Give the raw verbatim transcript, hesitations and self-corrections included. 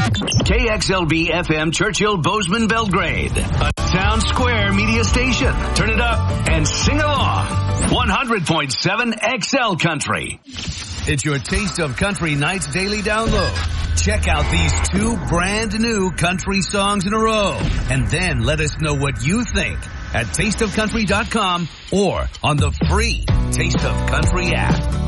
K X L B F M Churchill Bozeman Belgrade, a town square media station. Turn it up and sing along. one hundred point seven X L Country. It's your Taste of Country Night's daily download. Check out these two brand new country songs in a row, and then let us know what you think at taste of country dot com or on the free Taste of Country app.